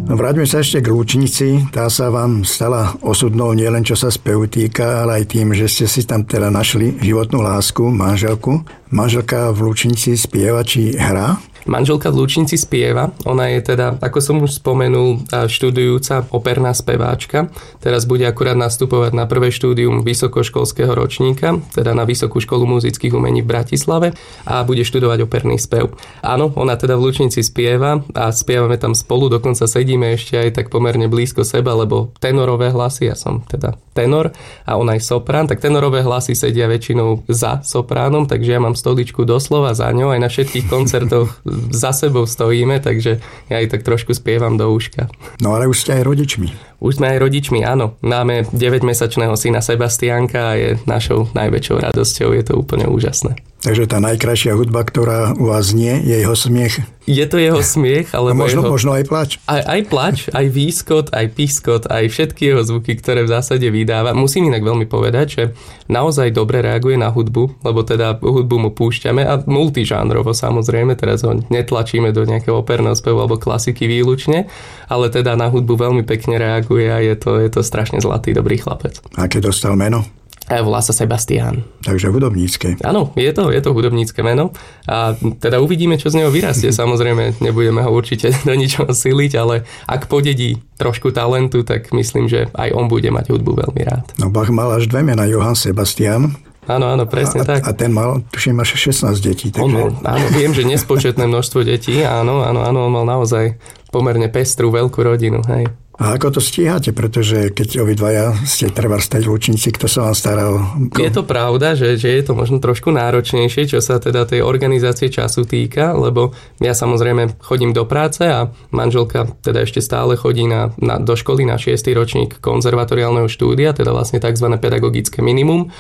No vráťme sa ešte k Lučnici. Tá sa vám stala osudnou nielen čo sa spevu týka, ale aj tým, že ste si tam teda našli životnú lásku, manželku. Manželka v Lučnici spieva či hrá? Manželka v Lučnici spieva. Ona je teda, ako som už spomenul, študujúca operná speváčka. Teraz bude akurát nastupovať na prvé štúdium vysokoškolského ročníka, teda na Vysokú školu muzických umení v Bratislave a bude študovať operný spev. Áno, ona teda v Lučnici spieva a spievame tam spolu, dokonca sedíme ešte aj tak pomerne blízko seba, lebo tenorové hlasy, ja som teda tenor a ona je soprán, tak tenorové hlasy sedia väčšinou za sopránom, takže ja mám stoličku doslova za ňou, aj na všetkých koncertoch za sebou stojíme, takže ja aj tak trošku spievam do uška. No ale už ste aj rodičmi. Už sme aj rodičmi, áno. Máme 9-mesačného syna Sebastiánka a je našou najväčšou radosťou, je to úplne úžasné. Takže tá najkrajšia hudba, ktorá u vás znie, je jeho smiech. Je to jeho smiech, ale možno aj plač. Aj plač, aj výskot, aj pískot, aj všetky jeho zvuky, ktoré v zásade vydáva. Musím inak veľmi povedať, že naozaj dobre reaguje na hudbu, lebo teda hudbu mu púšťame a multižánrovo samozrejme, teraz ho netlačíme do nejakého operného spevu alebo klasiky výlučne, ale teda na hudbu veľmi pekne reaguje a je to strašne zlatý, dobrý chlapec. Aké dostal meno? Volá sa Sebastián. Takže hudobnícke. Áno, je to hudobnícke meno a teda uvidíme, čo z neho vyrastie. Samozrejme, nebudeme ho určite do ničoho siliť, ale ak podedí trošku talentu, tak myslím, že aj on bude mať hudbu veľmi rád. No Bach mal až 2 mená, Johann Sebastian. Áno, presne tak. A ten mal, tuším, až 16 detí. Takže... Áno, viem, že nespočetné množstvo detí. Áno, on mal naozaj pomerne pestrú veľkú rodinu, hej. A ako to stíhate? Pretože keď obidvaja ste treba z tej Lučnici, kto sa vám staral? Je to pravda, že je to možno trošku náročnejšie, čo sa teda tej organizácie času týka, lebo ja samozrejme chodím do práce a manželka teda ešte stále chodí do školy na 6. ročník konzervatoriálneho štúdia, teda vlastne tzv. Pedagogické minimum.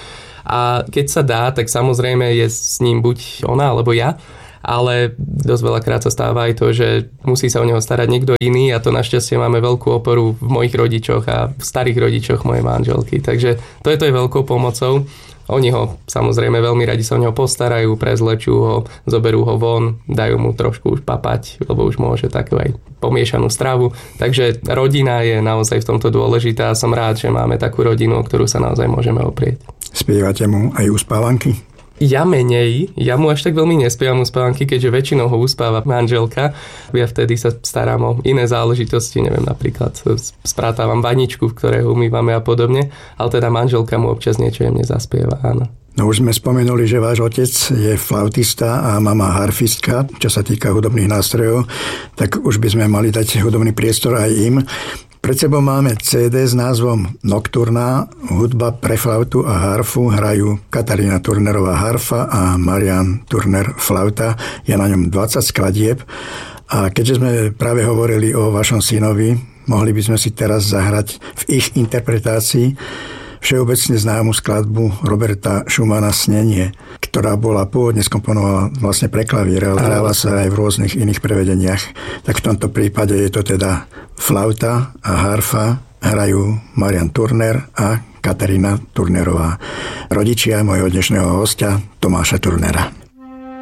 A keď sa dá, tak samozrejme je s ním buď ona alebo ja, ale dosť veľakrát sa stáva aj to, že musí sa o neho starať niekto iný a to našťastie máme veľkú oporu v mojich rodičoch a v starých rodičoch mojej manželky. Takže to je veľkou pomocou. Oni ho samozrejme veľmi radi sa o neho postarajú, prezlečú ho, zoberú ho von, dajú mu trošku už papať, lebo už môže takú aj pomiešanú stravu. Takže rodina je naozaj v tomto dôležitá a som rád, že máme takú rodinu, o ktorú sa naozaj môžeme oprieť. Spievate mu aj uspávanky? Ja menej, ja mu až tak veľmi nespievam uspávanky, keďže väčšinou ho uspáva manželka. Ja vtedy sa starám o iné záležitosti, neviem, napríklad sprátávam vaničku, v ktorej ho umývame a podobne, ale teda manželka mu občas niečo jemne zaspieva, áno. No už sme spomenuli, že váš otec je flautista a mama harfistka, čo sa týka hudobných nástrojov, tak už by sme mali dať hudobný priestor aj im. Pred sebou máme CD s názvom Nocturná, hudba pre flautu a harfu, hrajú Katarína Turnerová harfa a Marian Turner flauta, je na ňom 20 skladieb a keďže sme práve hovorili o vašom synovi, mohli by sme si teraz zahrať v ich interpretácii všeobecne známu skladbu Roberta Schumana Snenie, ktorá bola pôvodne skomponovaná vlastne pre klavír, ale hráva sa aj v rôznych iných prevedeniach. Tak v tomto prípade je to teda flauta a harfa, hrajú Marian Turner a Katarína Turnerová. Rodičia mojho dnešného hostia Tomáša Turnera.